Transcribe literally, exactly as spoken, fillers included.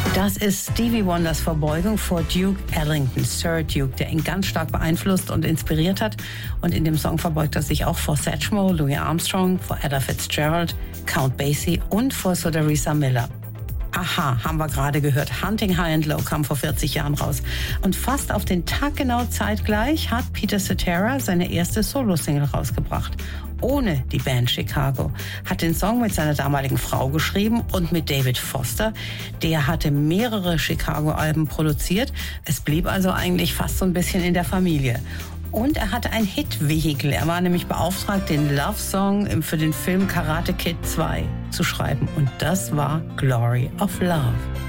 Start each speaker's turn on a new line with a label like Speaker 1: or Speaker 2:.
Speaker 1: Das ist Stevie Wonders Verbeugung vor Duke Ellington, Sir Duke, der ihn ganz stark beeinflusst und inspiriert hat. Und in dem Song verbeugt er sich auch vor Satchmo, Louis Armstrong, vor Ella Fitzgerald, Count Basie und vor Sir Teresa Miller. Aha, haben wir gerade gehört. Hunting High and Low kam vor vierzig Jahren raus. Und fast auf den Tag genau zeitgleich hat Peter Cetera seine erste Solo-Single rausgebracht. Ohne die Band Chicago. Hat den Song mit seiner damaligen Frau geschrieben und mit David Foster. Der hatte mehrere Chicago-Alben produziert. Es blieb also eigentlich fast so ein bisschen in der Familie. Und er hatte ein Hit-Vehikel. Er war nämlich beauftragt, den Love-Song für den Film Karate Kid zwei zu schreiben. Und das war Glory of Love.